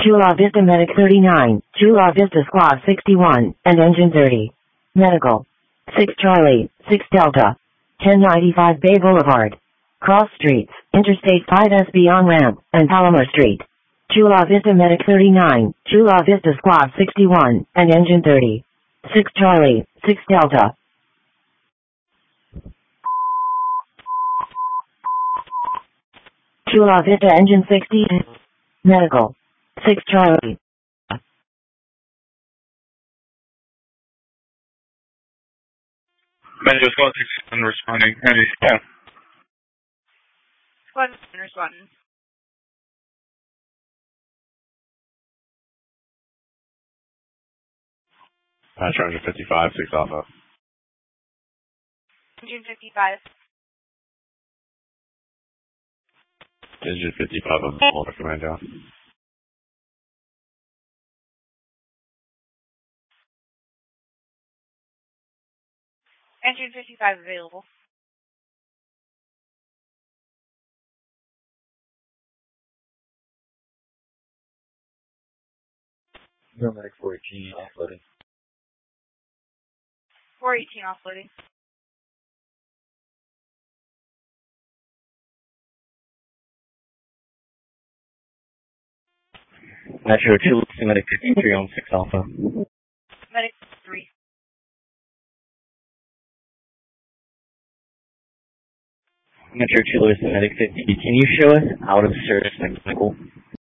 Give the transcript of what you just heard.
Chula Vista Medic 39, Chula Vista Squad 61, and Engine 30. Medical. 6 Charlie, 6 Delta. 1095 Bay Boulevard. Cross Streets, Interstate 5SB on-ramp, and Palomar Street. Chula Vista Medic 39, Chula Vista Squad 61, and Engine 30. 6 Charlie, 6 Delta. Chula Vista Engine 60. Medical. 6 Charlie. Metro Squad 61 responding. Ready? Yeah. Squad 1 responding. Metro 55, 6 Alpha. Engine 55. Engine 55 on the command down. Engine 55 available. Medic 418 offloading. 418 offloading. Metro 2, Medic 53 on 6 Alpha. Medic 3. Metro 2, Medic 50. Can you show us out of service technical?